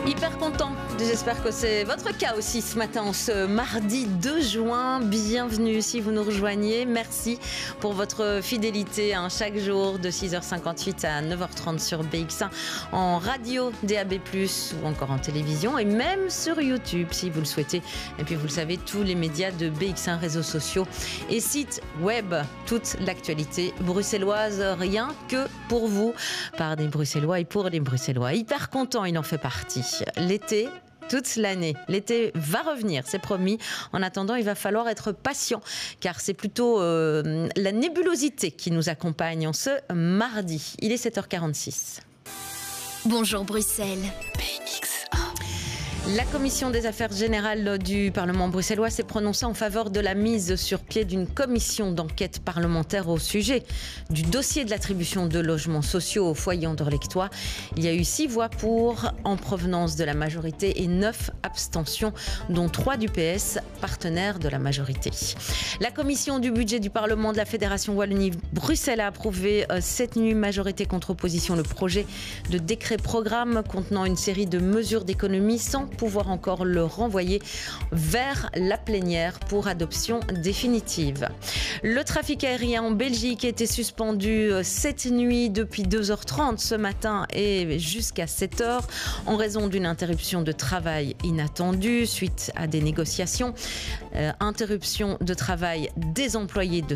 Hyper content, j'espère que c'est votre cas aussi ce matin, ce mardi 2 juin. Bienvenue si vous nous rejoignez. Merci pour votre fidélité chaque jour de 6h58 à 9h30 sur BX1 en radio, DAB+, ou encore en télévision et même sur YouTube si vous le souhaitez. Et puis vous le savez, tous les médias de BX1, réseaux sociaux et sites web, toute l'actualité bruxelloise, rien que pour vous, par des Bruxellois et pour des Bruxellois. Hyper content, il en fait partie. L'été, toute l'année. L'été va revenir, c'est promis. En attendant, il va falloir être patient, car c'est plutôt la nébulosité qui nous accompagne en ce mardi. Il est 7h46. Bonjour Bruxelles. La commission des affaires générales du Parlement bruxellois s'est prononcée en faveur de la mise sur pied d'une commission d'enquête parlementaire au sujet du dossier de l'attribution de logements sociaux aux foyers anderlechtois. Il y a eu 6 voix pour en provenance de la majorité et 9 abstentions, dont 3 du PS, partenaire de la majorité. La commission du budget du Parlement de la Fédération Wallonie-Bruxelles a approuvé cette nuit, majorité contre opposition, le projet de décret-programme contenant une série de mesures d'économie sans pouvoir encore le renvoyer vers la plénière pour adoption définitive. Le trafic aérien en Belgique a été suspendu cette nuit depuis 2h30 ce matin et jusqu'à 7h en raison d'une interruption de travail inattendue suite à des négociations. Interruption de travail des employés de